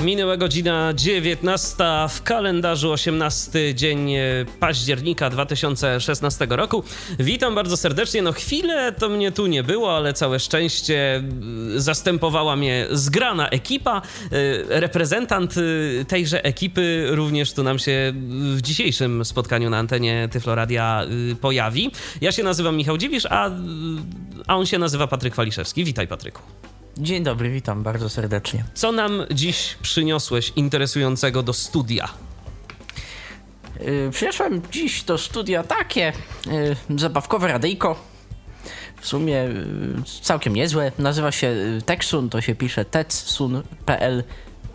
Minęła godzina 19, w kalendarzu 18 dzień października 2016 roku. Witam bardzo serdecznie. No chwilę to mnie tu nie było, ale całe szczęście zastępowała mnie zgrana ekipa. Reprezentant tejże ekipy również tu nam się w dzisiejszym spotkaniu na antenie Tyflo Radia pojawi. Ja się nazywam Michał Dziwisz, a on się nazywa Patryk Waliszewski. Witaj, Patryku. Dzień dobry, witam bardzo serdecznie. Co nam dziś przyniosłeś interesującego do studia? Przyniosłem dziś do studia takie zabawkowe radyjko. W sumie całkiem niezłe. Nazywa się Teksun, to się pisze tetsun.pl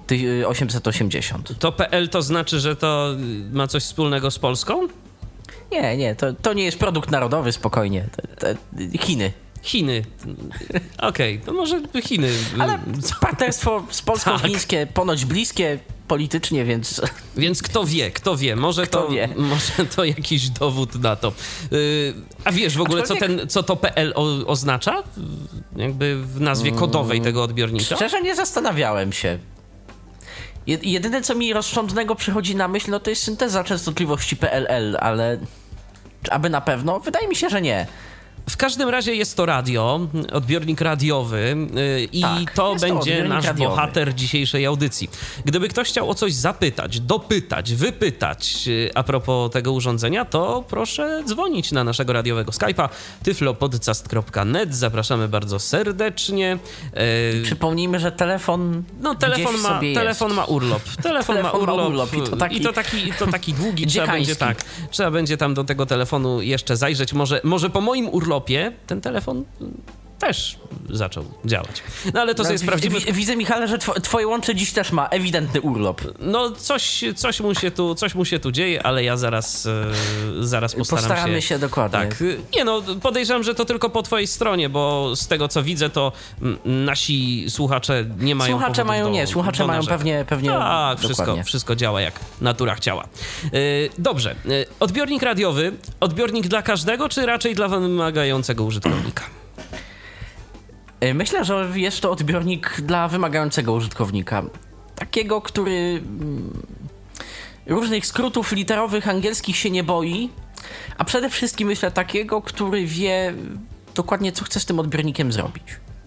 880. To PL to znaczy, że to ma coś wspólnego z Polską? Nie, to nie jest produkt narodowy, spokojnie. Chiny. Chiny. Okej, to może Chiny. Ale partnerstwo z Polską Tak. chińskie ponoć bliskie politycznie, więc... Więc kto wie, może to jakiś dowód na to. A wiesz w ogóle, co to PL oznacza? Jakby w nazwie kodowej tego odbiornika? Szczerze nie zastanawiałem się. Jedyne, co mi rozsądnego przychodzi na myśl, no to jest synteza częstotliwości PLL, ale aby na pewno? Wydaje mi się, że nie. W każdym razie jest to radio, odbiornik radiowy i tak, to będzie nasz radiowy. bohater dzisiejszej audycji. Gdyby ktoś chciał o coś zapytać, dopytać, wypytać a propos tego urządzenia, to proszę dzwonić na naszego radiowego Skype'a tyflopodcast.net. Zapraszamy bardzo serdecznie. Przypomnijmy, że telefon ma urlop. Telefon ma urlop i to taki długi. Trzeba będzie tam do tego telefonu jeszcze zajrzeć. Może po moim urlopie ten telefon też zaczął działać. No ale to jest prawdziwy... Widzę, Michale, że twoje łącze dziś też ma ewidentny urlop. No coś mu się tu dzieje, ale ja zaraz Postaramy się dokładnie. Tak. Nie no, podejrzewam, że to tylko po twojej stronie, bo z tego co widzę, to nasi słuchacze nie mają Słuchacze mają pewnie tak, wszystko działa jak natura chciała. Dobrze. Odbiornik radiowy, odbiornik dla każdego, czy raczej dla wymagającego użytkownika? Myślę, że jest to odbiornik dla wymagającego użytkownika. Takiego, który różnych skrótów literowych angielskich się nie boi, a przede wszystkim myślę takiego, który wie dokładnie, co chce z tym odbiornikiem zrobić.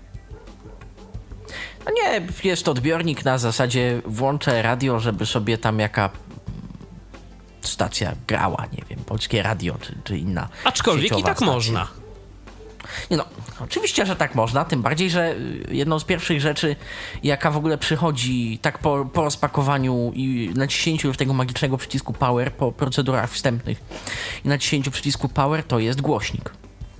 No nie jest to odbiornik na zasadzie włączę radio, żeby sobie tam jaka stacja grała, nie wiem, Polskie Radio czy inna. Aczkolwiek i tak stacja. Można. Nie no, oczywiście, że tak można, tym bardziej, że jedną z pierwszych rzeczy, jaka w ogóle przychodzi tak po rozpakowaniu i naciśnięciu już tego magicznego przycisku Power, po procedurach wstępnych i naciśnięciu przycisku Power, to jest głośnik.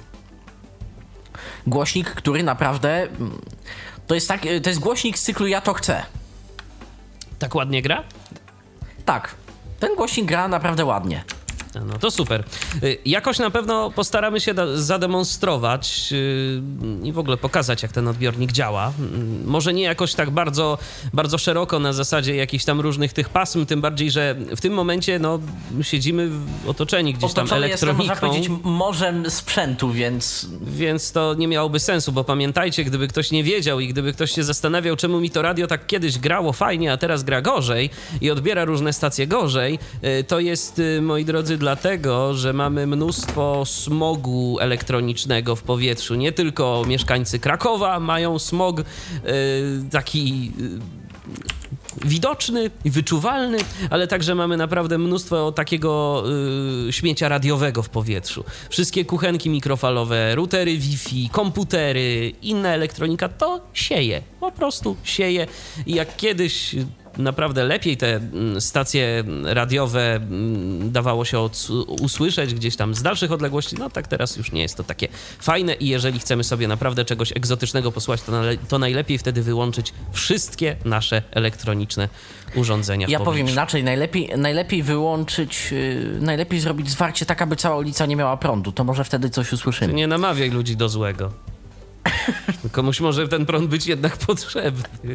Głośnik, który naprawdę, to jest głośnik z cyklu Ja to chcę. Tak ładnie gra? Tak, ten głośnik gra naprawdę ładnie. No to super. Jakoś na pewno postaramy się zademonstrować i w ogóle pokazać, jak ten odbiornik działa. Może nie jakoś tak bardzo, bardzo szeroko na zasadzie jakichś tam różnych tych pasm, tym bardziej, że w tym momencie siedzimy otoczeni gdzieś tam elektroniką. Można powiedzieć, morzem sprzętu, Więc to nie miałoby sensu, bo pamiętajcie, gdyby ktoś nie wiedział i gdyby ktoś się zastanawiał, czemu mi to radio tak kiedyś grało fajnie, a teraz gra gorzej i odbiera różne stacje gorzej, to jest, moi drodzy, dlatego, że mamy mnóstwo smogu elektronicznego w powietrzu. Nie tylko mieszkańcy Krakowa mają smog taki widoczny i wyczuwalny, ale także mamy naprawdę mnóstwo takiego śmiecia radiowego w powietrzu. Wszystkie kuchenki mikrofalowe, routery Wi-Fi, komputery, inna elektronika, to sieje. Po prostu sieje. I jak kiedyś naprawdę lepiej te stacje radiowe dawało się usłyszeć gdzieś tam z dalszych odległości, no tak teraz już nie jest to takie fajne i jeżeli chcemy sobie naprawdę czegoś egzotycznego posłuchać, to najlepiej wtedy wyłączyć wszystkie nasze elektroniczne urządzenia w powietrzu. Ja powiem inaczej, najlepiej wyłączyć, najlepiej zrobić zwarcie tak, aby cała ulica nie miała prądu, to może wtedy coś usłyszymy. Ty nie namawiaj ludzi do złego. Komuś może ten prąd być jednak potrzebny.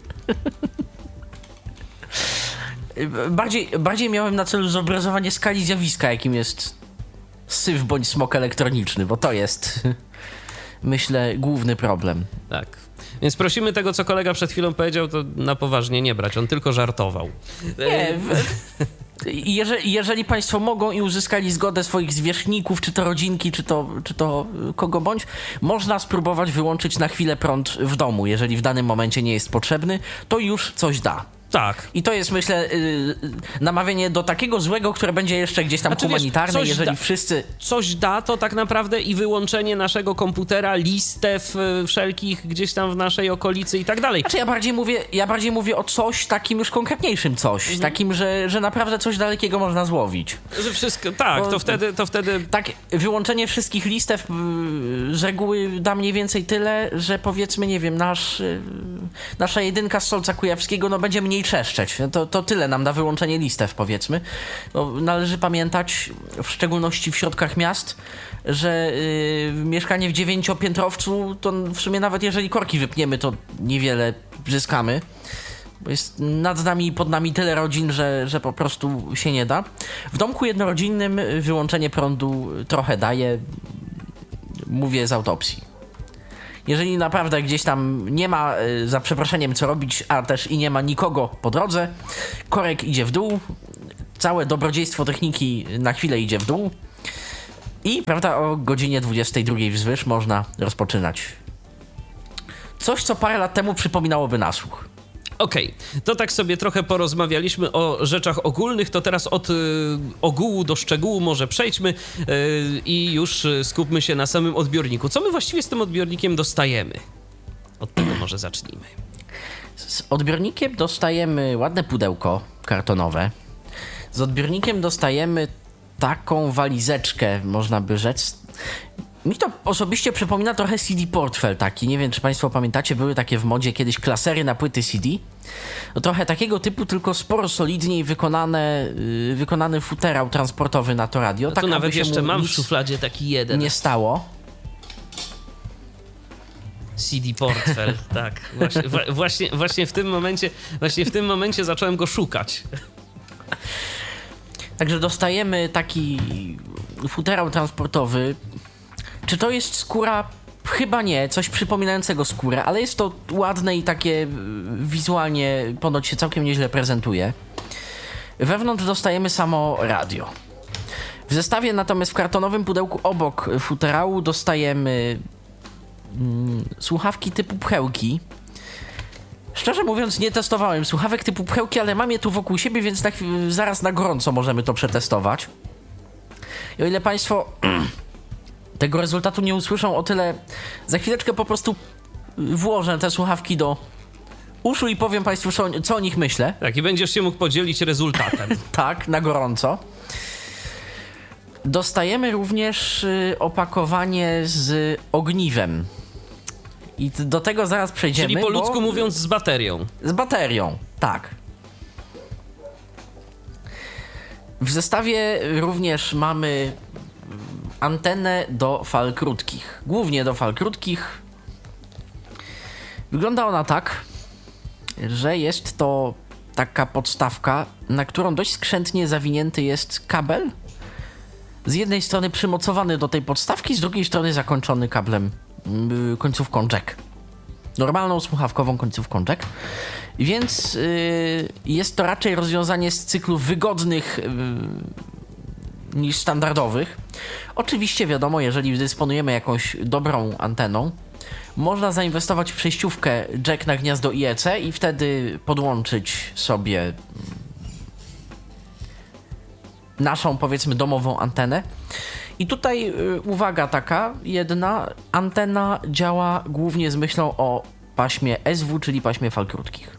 Bardziej miałem na celu zobrazowanie skali zjawiska, jakim jest syf bądź smog elektroniczny, bo to jest, myślę, główny problem. Tak. Więc prosimy tego, co kolega przed chwilą powiedział, to na poważnie nie brać. On tylko żartował. Nie, jeżeli państwo mogą i uzyskali zgodę swoich zwierzchników, czy to rodzinki, czy to kogo bądź, można spróbować wyłączyć na chwilę prąd w domu. Jeżeli w danym momencie nie jest potrzebny, to już coś da. Tak. I to jest, myślę, namawianie do takiego złego, które będzie jeszcze gdzieś tam humanitarne, jeżeli wszyscy... Coś da, to tak naprawdę i wyłączenie naszego komputera, listew wszelkich gdzieś tam w naszej okolicy i tak dalej. Znaczy ja bardziej mówię o coś takim już konkretniejszym coś, takim, że naprawdę coś dalekiego można złowić. Że wszystko, tak, bo to wtedy... Tak, wyłączenie wszystkich listew z reguły da mniej więcej tyle, że powiedzmy, nie wiem, nasza jedynka z Solca Kujawskiego, no będzie mniej trzeszczeć. To tyle nam da wyłączenie listew, powiedzmy. No, należy pamiętać, w szczególności w środkach miast, że mieszkanie w 9-piętrowcu, to w sumie nawet jeżeli korki wypniemy, to niewiele zyskamy. Bo jest nad nami i pod nami tyle rodzin, że po prostu się nie da. W domku jednorodzinnym wyłączenie prądu trochę daje. Mówię z autopsji. Jeżeli naprawdę gdzieś tam nie ma, za przeproszeniem, co robić, a też i nie ma nikogo po drodze, korek idzie w dół, całe dobrodziejstwo techniki na chwilę idzie w dół i, prawda, o godzinie 22 wzwyż można rozpoczynać coś, co parę lat temu przypominałoby nasłuch. Okej, to tak sobie trochę porozmawialiśmy o rzeczach ogólnych, to teraz od ogółu do szczegółu może przejdźmy i już skupmy się na samym odbiorniku. Co my właściwie z tym odbiornikiem dostajemy? Od tego może zacznijmy. Z odbiornikiem dostajemy ładne pudełko kartonowe. Z odbiornikiem dostajemy taką walizeczkę, można by rzec. Mi to osobiście przypomina trochę CD portfel taki. Nie wiem, czy państwo pamiętacie, były takie w modzie kiedyś klasery na płyty CD. No, trochę takiego typu, tylko sporo solidniej wykonany futerał transportowy na to radio. No tak, to nawet jeszcze mam w szufladzie taki jeden. Nie stało. CD portfel, tak. Właśnie w tym momencie zacząłem go szukać. Także dostajemy taki futerał transportowy. Czy to jest skóra? Chyba nie, coś przypominającego skórę, ale jest to ładne i takie wizualnie ponoć się całkiem nieźle prezentuje. Wewnątrz dostajemy samo radio. W zestawie natomiast w kartonowym pudełku obok futerału dostajemy słuchawki typu pchełki. Szczerze mówiąc, nie testowałem słuchawek typu pchełki, ale mam je tu wokół siebie, więc zaraz na gorąco możemy to przetestować. I o ile państwo tego rezultatu nie usłyszą, o tyle za chwileczkę po prostu włożę te słuchawki do uszu i powiem państwu, co o nich myślę. Tak, i będziesz się mógł podzielić rezultatem. Tak, na gorąco. Dostajemy również opakowanie z ogniwem. I do tego zaraz przejdziemy. Czyli po ludzku mówiąc z baterią. Z baterią, tak. W zestawie również mamy antenę do fal krótkich. Głównie do fal krótkich. Wygląda ona tak, że jest to taka podstawka, na którą dość skrzętnie zawinięty jest kabel. Z jednej strony przymocowany do tej podstawki, z drugiej strony zakończony kablem końcówką jack. Normalną słuchawkową końcówką jack. Więc jest to raczej rozwiązanie z cyklu wygodnych niż standardowych. Oczywiście wiadomo, jeżeli dysponujemy jakąś dobrą anteną, można zainwestować w przejściówkę jack na gniazdo IEC i wtedy podłączyć sobie naszą, powiedzmy, domową antenę. I tutaj uwaga taka jedna, antena działa głównie z myślą o paśmie SW, czyli paśmie fal krótkich.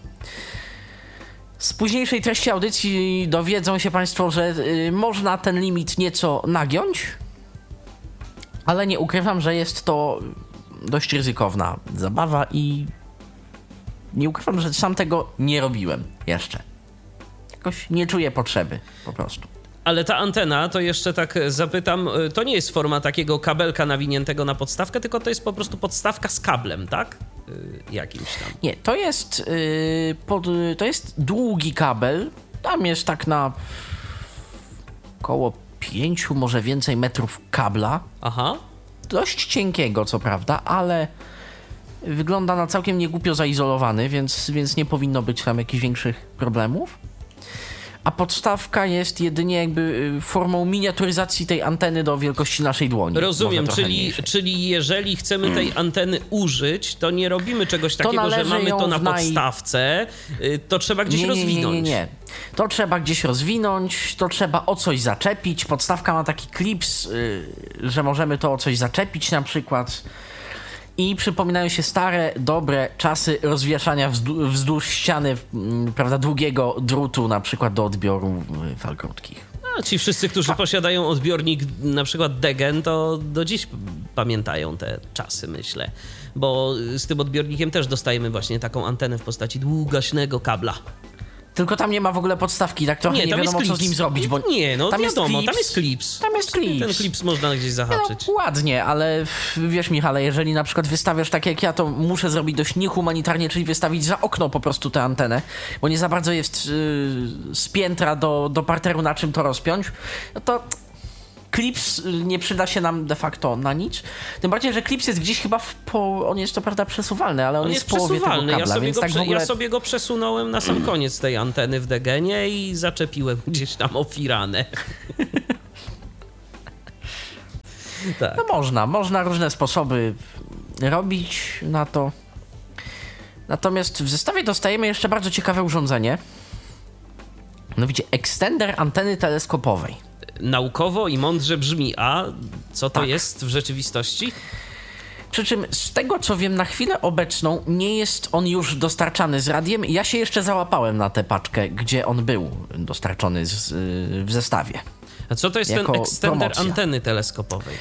Z późniejszej treści audycji dowiedzą się państwo, że można ten limit nieco nagiąć, ale nie ukrywam, że jest to dość ryzykowna zabawa i nie ukrywam, że sam tego nie robiłem jeszcze. Jakoś nie czuję potrzeby, po prostu. Ale ta antena, to jeszcze tak zapytam, to nie jest forma takiego kabelka nawiniętego na podstawkę, tylko to jest po prostu podstawka z kablem, tak? Jakimś tam. Nie, to jest długi kabel. Tam jest tak na około 5, może więcej metrów kabla. Aha. Dość cienkiego, co prawda, ale wygląda na całkiem niegłupio zaizolowany, więc nie powinno być tam jakichś większych problemów. A podstawka jest jedynie jakby formą miniaturyzacji tej anteny do wielkości naszej dłoni. Rozumiem, czyli jeżeli chcemy tej anteny użyć, to nie robimy czegoś takiego, że mamy to na podstawce, to trzeba gdzieś rozwinąć. Nie. To trzeba gdzieś rozwinąć, to trzeba o coś zaczepić. Podstawka ma taki klips, że możemy to o coś zaczepić na przykład. I przypominają się stare, dobre czasy rozwieszania wzdłuż ściany, prawda, długiego drutu, na przykład do odbioru fal krótkich. A ci wszyscy, którzy posiadają odbiornik, na przykład Degen, to do dziś pamiętają te czasy, myślę. Bo z tym odbiornikiem też dostajemy właśnie taką antenę w postaci długaśnego kabla. Tylko tam nie ma w ogóle podstawki, tak trochę nie wiadomo, co z nim zrobić, bo nie, no tam wiadomo, jest tam jest klips. Tam jest klips. Ten klips można gdzieś zahaczyć. No, ładnie, ale wiesz, Michale, jeżeli na przykład wystawiasz tak jak ja, to muszę zrobić dość niehumanitarnie, czyli wystawić za okno po prostu tę antenę, bo nie za bardzo jest z piętra do parteru na czym to rozpiąć, no to klips nie przyda się nam de facto na nic. Tym bardziej, że klips jest gdzieś chyba on jest to prawda przesuwalny, ale on jest w połowie tego kabla, więc tak w ogóle... Ja sobie go przesunąłem na sam koniec tej anteny w Degenie i zaczepiłem gdzieś tam o firanę. Tak. No można różne sposoby robić na to. Natomiast w zestawie dostajemy jeszcze bardzo ciekawe urządzenie. Mianowicie ekstender anteny teleskopowej. Naukowo i mądrze brzmi, a co to jest w rzeczywistości? Przy czym z tego, co wiem na chwilę obecną, nie jest on już dostarczany z radiem. Ja się jeszcze załapałem na tę paczkę, gdzie on był dostarczony w zestawie. A co to jest ten ekstender anteny teleskopowej?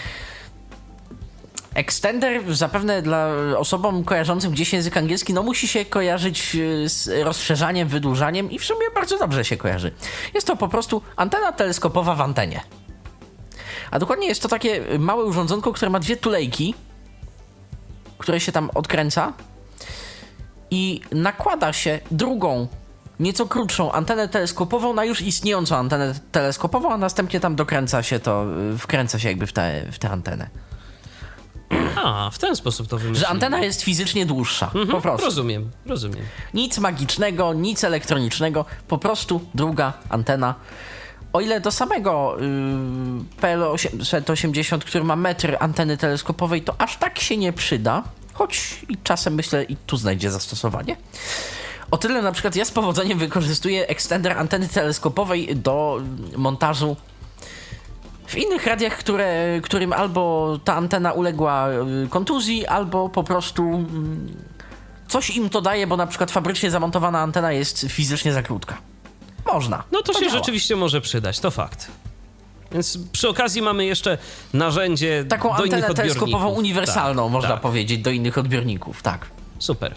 Extender zapewne dla osobom kojarzącym gdzieś język angielski, no musi się kojarzyć z rozszerzaniem, wydłużaniem i w sumie bardzo dobrze się kojarzy. Jest to po prostu antena teleskopowa w antenie. A dokładnie jest to takie małe urządzonko, które ma dwie tulejki, które się tam odkręca i nakłada się drugą, nieco krótszą antenę teleskopową na już istniejącą antenę teleskopową, a następnie tam wkręca się jakby w tę antenę. A, w ten sposób to wymyślili. Że antena jest fizycznie dłuższa, po prostu. Rozumiem. Nic magicznego, nic elektronicznego, po prostu druga antena. O ile do samego PL880, który ma metr anteny teleskopowej, to aż tak się nie przyda, choć i czasem myślę i tu znajdzie zastosowanie. O tyle na przykład ja z powodzeniem wykorzystuję ekstender anteny teleskopowej do montażu w innych radiach, którym albo ta antena uległa kontuzji, albo po prostu coś im to daje, bo na przykład fabrycznie zamontowana antena jest fizycznie za krótka. Można. No to się działa. Rzeczywiście może przydać, to fakt. Więc przy okazji mamy jeszcze narzędzie taką do innych antenę odbiorników. teleskopową uniwersalną, tak, można tak. powiedzieć, do innych odbiorników, tak. Super.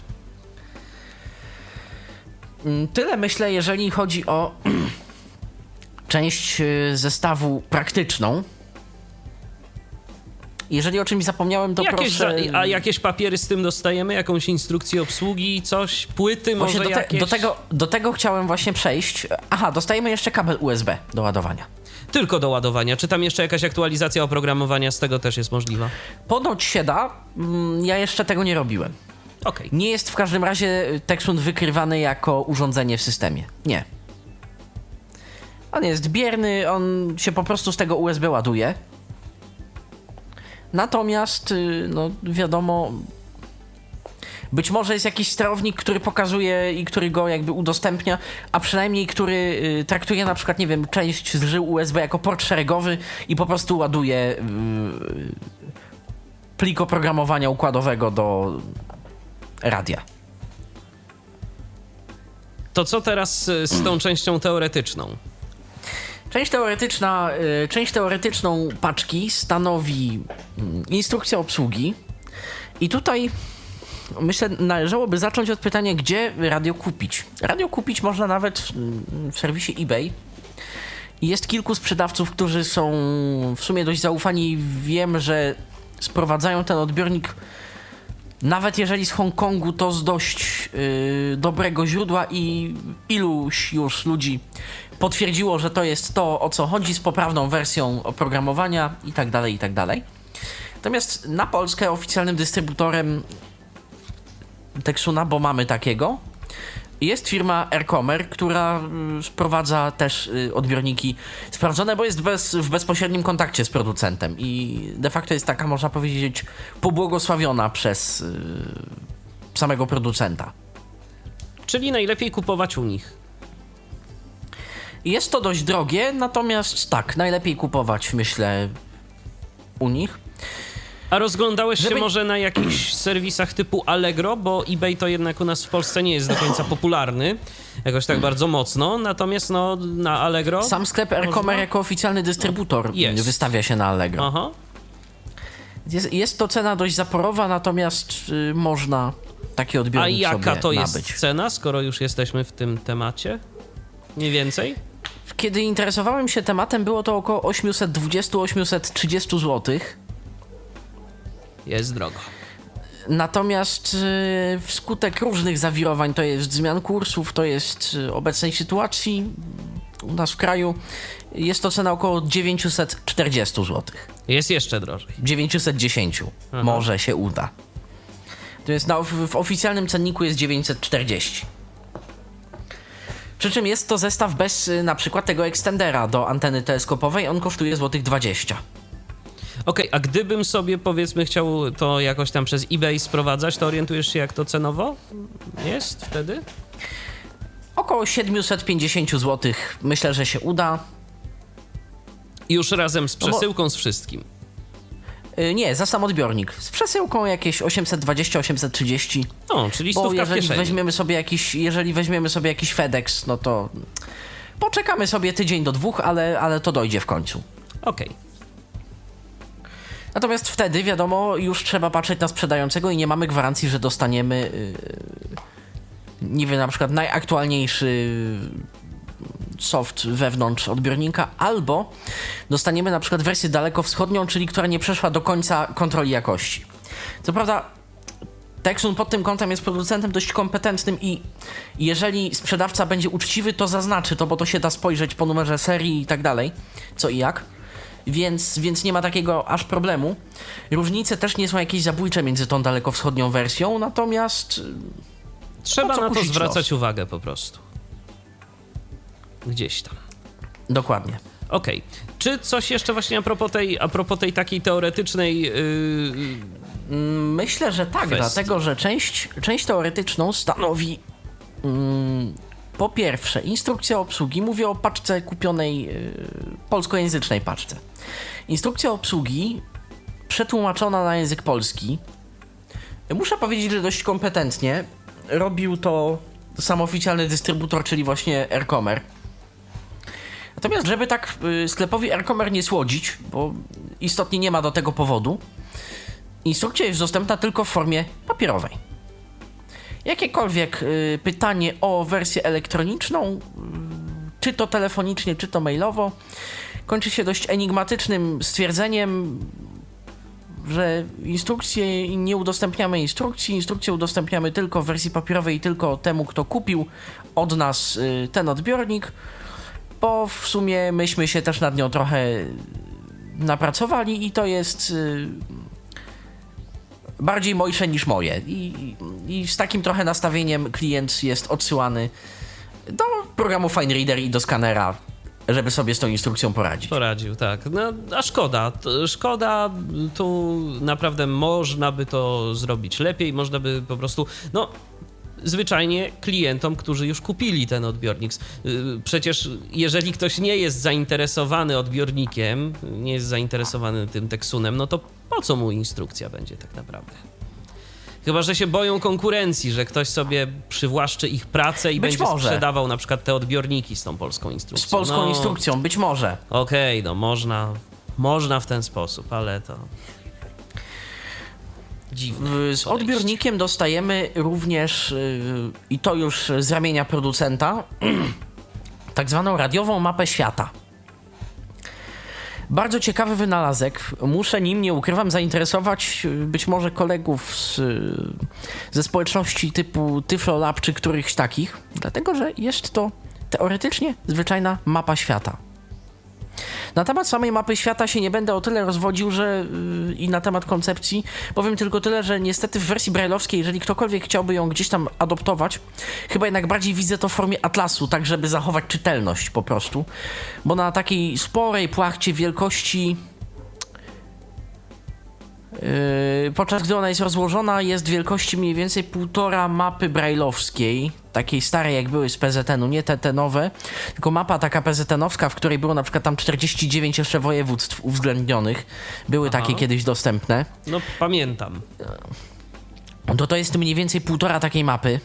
Tyle myślę, jeżeli chodzi o część zestawu praktyczną. Jeżeli o czymś zapomniałem, to proszę... A jakieś papiery z tym dostajemy? Jakąś instrukcję obsługi? Coś? Płyty właśnie może jakieś? Do tego chciałem właśnie przejść. Aha, dostajemy jeszcze kabel USB do ładowania. Tylko do ładowania. Czy tam jeszcze jakaś aktualizacja oprogramowania z tego też jest możliwa? Ponoć się da. Ja jeszcze tego nie robiłem. Okej. Nie jest w każdym razie Texun wykrywany jako urządzenie w systemie. Nie. On jest bierny, on się po prostu z tego USB ładuje. Natomiast, no wiadomo, być może jest jakiś sterownik, który pokazuje i który go jakby udostępnia, a przynajmniej który traktuje na przykład, nie wiem, część z żył USB jako port szeregowy i po prostu ładuje plik oprogramowania układowego do radia. To co teraz z tą częścią teoretyczną? Część teoretyczną paczki stanowi instrukcja obsługi i tutaj myślę, należałoby zacząć od pytania, gdzie radio kupić. Radio kupić można nawet w serwisie eBay. Jest kilku sprzedawców, którzy są w sumie dość zaufani. Wiem, że sprowadzają ten odbiornik nawet jeżeli z Hongkongu, to z dość dobrego źródła i iluś już ludzi potwierdziło, że to jest to, o co chodzi, z poprawną wersją oprogramowania i tak dalej, i tak dalej. Natomiast na Polskę oficjalnym dystrybutorem Texuna, bo mamy takiego. Jest firma Aircomer, która sprowadza też odbiorniki sprawdzone, bo jest w bezpośrednim kontakcie z producentem i de facto jest taka, można powiedzieć, pobłogosławiona przez samego producenta. Czyli najlepiej kupować u nich. Jest to dość drogie, natomiast tak, najlepiej kupować, myślę, u nich. A rozglądałeś się może na jakichś serwisach typu Allegro, bo eBay to jednak u nas w Polsce nie jest do końca popularny, jakoś tak bardzo mocno, natomiast no na Allegro... Sam sklep Aircomer jako oficjalny dystrybutor wystawia się na Allegro. Aha. Jest to cena dość zaporowa, natomiast można taki odbiornik sobie nabyć. A jaka to jest cena, skoro już jesteśmy w tym temacie? Mniej więcej? Kiedy interesowałem się tematem, było to około 820-830 zł. Jest drogo. Natomiast wskutek różnych zawirowań, to jest zmian kursów, to jest obecnej sytuacji u nas w kraju, jest to cena około 940 zł. Jest jeszcze drożej. 910. Aha. Może się uda. To jest w oficjalnym cenniku jest 940. Przy czym jest to zestaw bez na przykład tego ekstendera do anteny teleskopowej, on kosztuje złotych 20. Okej, a gdybym sobie, powiedzmy, chciał to jakoś tam przez eBay sprowadzać, to orientujesz się, jak to cenowo jest wtedy? Około 750 zł. Myślę, że się uda. Już razem z przesyłką, z wszystkim? Nie, za sam odbiornik. Z przesyłką jakieś 820-830. No, czyli stówka w kieszeni. Jeżeli weźmiemy sobie jakiś FedEx, no to poczekamy sobie tydzień do 2, ale to dojdzie w końcu. Okej. Natomiast wtedy, wiadomo, już trzeba patrzeć na sprzedającego i nie mamy gwarancji, że dostaniemy nie wiem, na przykład najaktualniejszy soft wewnątrz odbiornika, albo dostaniemy na przykład wersję dalekowschodnią, czyli która nie przeszła do końca kontroli jakości. Co prawda Texun pod tym kątem jest producentem dość kompetentnym i jeżeli sprzedawca będzie uczciwy, to zaznaczy to, bo to się da spojrzeć po numerze serii i tak dalej, co i jak. Więc nie ma takiego aż problemu. Różnice też nie są jakieś zabójcze między tą dalekowschodnią wersją, natomiast trzeba na to zwracać uwagę po prostu. Gdzieś tam. Dokładnie. Okej. Czy coś jeszcze właśnie a propos tej takiej teoretycznej Myślę, że tak, kwestii. Dlatego że część teoretyczną stanowi po pierwsze instrukcja obsługi. Mówię o paczce kupionej, polskojęzycznej paczce. Instrukcja obsługi przetłumaczona na język polski. Muszę powiedzieć, że dość kompetentnie robił to sam oficjalny dystrybutor, czyli właśnie Aircomer. Natomiast żeby tak sklepowi Aircomer nie słodzić, bo istotnie nie ma do tego powodu, instrukcja jest dostępna tylko w formie papierowej. Jakiekolwiek pytanie o wersję elektroniczną, czy to telefonicznie, czy to mailowo, kończy się dość enigmatycznym stwierdzeniem, że nie udostępniamy instrukcji, instrukcję udostępniamy tylko w wersji papierowej i tylko temu, kto kupił od nas ten odbiornik, bo w sumie myśmy się też nad nią trochę napracowali i to jest bardziej mojsze niż moje. I z takim trochę nastawieniem klient jest odsyłany do programu FineReader i do skanera, żeby sobie z tą instrukcją poradzić. Poradził, tak. No, a szkoda. Szkoda, tu naprawdę można by to zrobić lepiej, można by po prostu, zwyczajnie klientom, którzy już kupili ten odbiornik. Przecież jeżeli ktoś nie jest zainteresowany odbiornikiem, nie jest zainteresowany tym Texunem, no to po co mu instrukcja będzie tak naprawdę? Chyba że się boją konkurencji, że ktoś sobie przywłaszczy ich pracę i będzie sprzedawał na przykład te odbiorniki z tą polską instrukcją. Z polską instrukcją, być może. Okej, można w ten sposób, ale to dziwne. Z odbiornikiem dostajemy również, i to już z ramienia producenta, tak zwaną radiową mapę świata. Bardzo ciekawy wynalazek. Muszę nim, nie ukrywam, zainteresować być może kolegów ze społeczności typu Tyflo Lab czy którychś takich, dlatego że jest to teoretycznie zwyczajna mapa świata. Na temat samej mapy świata się nie będę o tyle rozwodził, że i na temat koncepcji powiem tylko tyle, że niestety w wersji brajlowskiej, jeżeli ktokolwiek chciałby ją gdzieś tam adoptować, chyba jednak bardziej widzę to w formie atlasu, tak żeby zachować czytelność po prostu, bo na takiej sporej płachcie wielkości podczas gdy ona jest rozłożona, jest wielkości mniej więcej 1,5 mapy brajlowskiej, takiej starej jak były z PZN-u, nie te nowe, tylko mapa taka PZN-owska, w której było na przykład tam 49 jeszcze województw uwzględnionych, były takie kiedyś dostępne. No pamiętam. To jest mniej więcej 1,5 takiej mapy.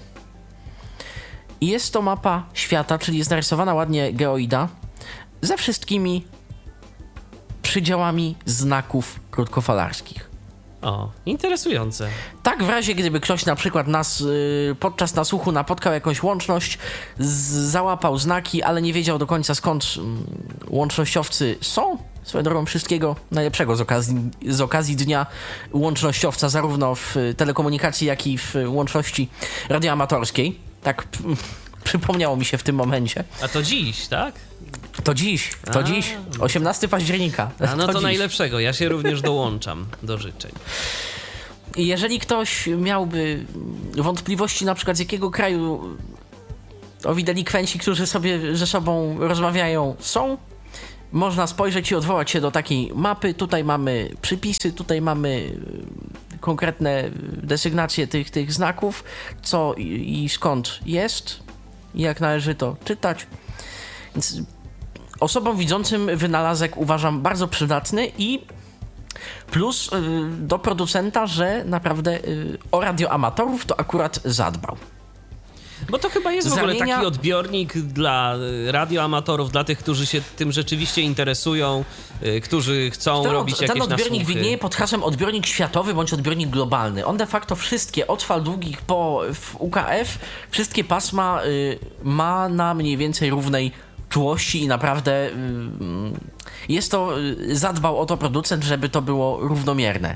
I jest to mapa świata, czyli jest narysowana ładnie geoida, ze wszystkimi przydziałami znaków krótkofalarskich. O, interesujące. Tak w razie, gdyby ktoś na przykład nas podczas nasłuchu napotkał jakąś łączność, załapał znaki, ale nie wiedział do końca skąd łącznościowcy są. Swoją drogą wszystkiego najlepszego z okazji Dnia Łącznościowca, zarówno w telekomunikacji, jak i w łączności radioamatorskiej. Tak przypomniało mi się w tym momencie. A to dziś, tak? To dziś, 18 października. A no to dziś. najlepszego, ja się również dołączam do życzeń. Jeżeli ktoś miałby wątpliwości, na przykład z jakiego kraju owi delikwenci, którzy sobie ze sobą rozmawiają, są, można spojrzeć i odwołać się do takiej mapy. Tutaj mamy przypisy, tutaj mamy konkretne desygnacje tych znaków, co i skąd jest, i jak należy to czytać. Więc osobom widzącym wynalazek uważam bardzo przydatny i plus do producenta, że naprawdę o radioamatorów to akurat zadbał. Bo to chyba jest w ogóle taki odbiornik dla radioamatorów, dla tych, którzy się tym rzeczywiście interesują, którzy chcą robić jakieś nasłuchy. Ten odbiornik widnieje pod hasłem odbiornik światowy bądź odbiornik globalny. On de facto wszystkie, od fal długich po UKF, wszystkie pasma ma na mniej więcej równej czułości i naprawdę jest to, zadbał o to producent, żeby to było równomierne.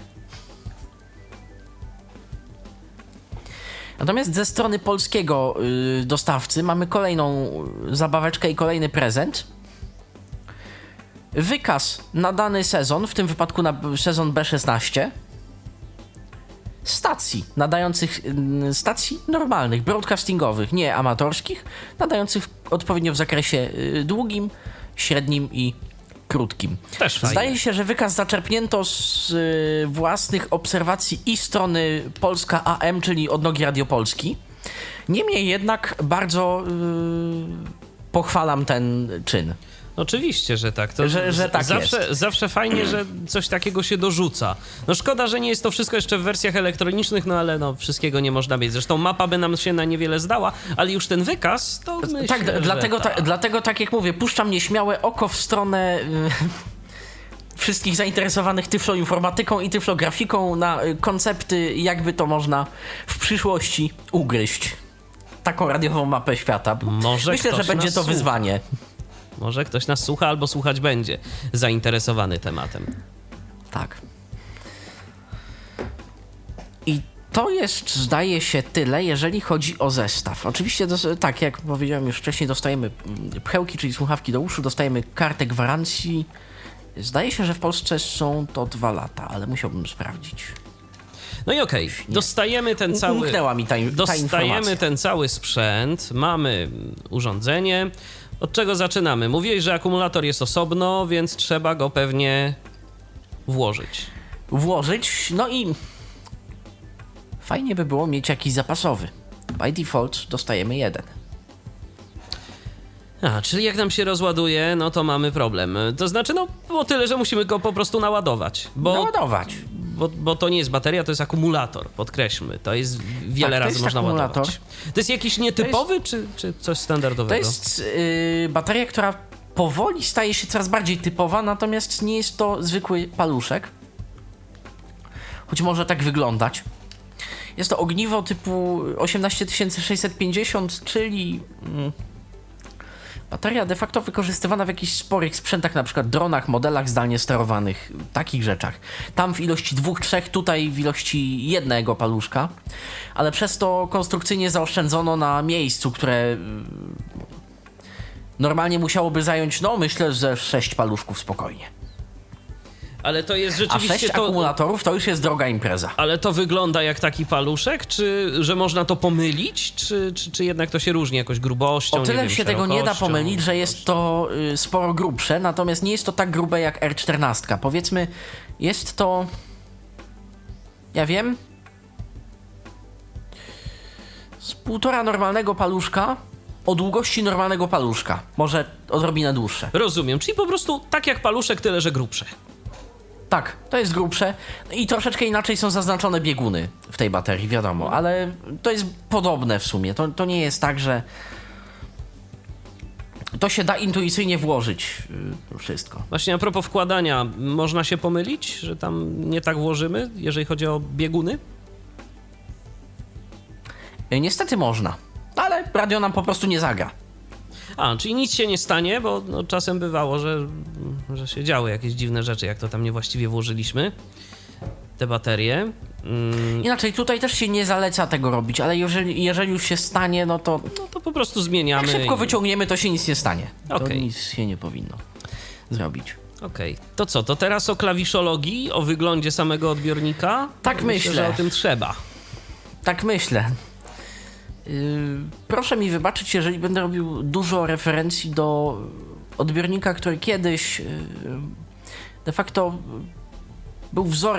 Natomiast ze strony polskiego dostawcy mamy kolejną zabaweczkę i kolejny prezent. Wykaz na dany sezon, w tym wypadku na sezon B16, stacji nadających, stacji normalnych, broadcastingowych, nie amatorskich, nadających odpowiednio w zakresie długim, średnim i krótkim. Też fajnie. Zdaje się, że wykaz zaczerpnięto z własnych obserwacji i strony Polska AM, czyli Odnogi Radio Polski. Niemniej jednak bardzo pochwalam ten czyn. Oczywiście, że tak. To że tak zawsze fajnie, że coś takiego się dorzuca. No szkoda, że nie jest to wszystko jeszcze w wersjach elektronicznych, no ale no wszystkiego nie można mieć. Zresztą mapa by nam się na niewiele zdała, ale już ten wykaz, to myślę, tak, dlatego tak jak mówię, puszczam nieśmiałe oko w stronę wszystkich zainteresowanych tyfloinformatyką i tyflografiką na koncepty, jakby to można w przyszłości ugryźć. Taką radiową mapę świata. Myślę, że będzie to wyzwanie. Może ktoś nas słucha albo słuchać będzie zainteresowany tematem. Tak. I to jest, zdaje się, tyle, jeżeli chodzi o zestaw. Oczywiście, tak jak powiedziałem już wcześniej, dostajemy pchełki, czyli słuchawki do uszu, dostajemy kartę gwarancji. Zdaje się, że w Polsce są to 2 lata, ale musiałbym sprawdzić. No i okej, dostajemy ten cały... Umknęła mi ta dostajemy ten cały sprzęt, mamy urządzenie. Od czego zaczynamy? Mówiłeś, że akumulator jest osobno, więc trzeba go pewnie włożyć. No i fajnie by było mieć jakiś zapasowy. By default dostajemy 1. Czyli jak nam się rozładuje, no to mamy problem. To znaczy, no o tyle, że musimy go po prostu naładować. Naładować. Bo to nie jest bateria, to jest akumulator, podkreślmy. To jest wiele razy można ładować. To jest jakiś nietypowy, czy coś standardowego? To jest bateria, która powoli staje się coraz bardziej typowa, natomiast nie jest to zwykły paluszek. Choć może tak wyglądać. Jest to ogniwo typu 18650, czyli bateria de facto wykorzystywana w jakichś sporych sprzętach, na przykład dronach, modelach zdalnie sterowanych, takich rzeczach. Tam w ilości 2-3, tutaj w ilości 1 paluszka, ale przez to konstrukcyjnie zaoszczędzono na miejscu, które Normalnie musiałoby zająć, no myślę, że 6 paluszków spokojnie. Ale to jest A rzeczywiście 6 akumulatorów to już jest droga impreza. Ale to wygląda jak taki paluszek? Czy że można to pomylić? Czy jednak to się różni jakoś grubością? O tyle nie wiem, się tego nie da szerokością? pomylić, że jest to sporo grubsze, natomiast nie jest to tak grube jak R14. Powiedzmy, jest to... Ja wiem... z półtora normalnego paluszka o długości normalnego paluszka. Może odrobinę dłuższe. Rozumiem, czyli po prostu tak jak paluszek, tyle że grubsze. Tak, to jest grubsze i troszeczkę inaczej są zaznaczone bieguny w tej baterii, wiadomo, ale to jest podobne w sumie. To nie jest tak, że to się da intuicyjnie włożyć wszystko. Właśnie a propos wkładania, można się pomylić, że tam nie tak włożymy, jeżeli chodzi o bieguny? Niestety można, ale radio nam po prostu nie zagra. A, czyli nic się nie stanie, bo no, czasem bywało, że się działy jakieś dziwne rzeczy, jak to tam niewłaściwie włożyliśmy, te baterie. Inaczej, tutaj też się nie zaleca tego robić, ale jeżeli już się stanie, no to No to po prostu zmieniamy. jak szybko wyciągniemy, to się nic nie stanie. To Okej. nic się nie powinno zrobić. Okej, to co, to teraz o klawiszologii, o wyglądzie samego odbiornika? Tak myślę. Że o tym trzeba. Tak myślę. Proszę mi wybaczyć, jeżeli będę robił dużo referencji do odbiornika, który kiedyś de facto był wzorem